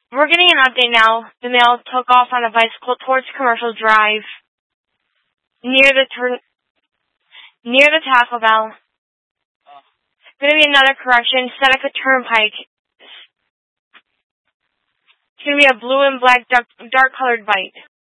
We're getting an update now. The male took off on a bicycle towards Commercial Drive near the Taco Bell. Going to be another correction. Seneca Turnpike. It's going to be a blue and black dark colored bike.